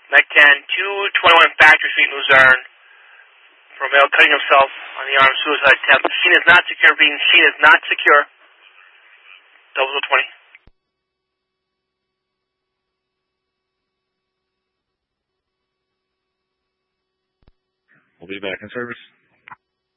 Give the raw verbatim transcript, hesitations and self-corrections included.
Mech ten, two twenty-one Factory Street, Luzerne. For a male cutting himself on the armed suicide attempt. The scene is not secure, being seen is not secure. Double twenty. We'll be back in service.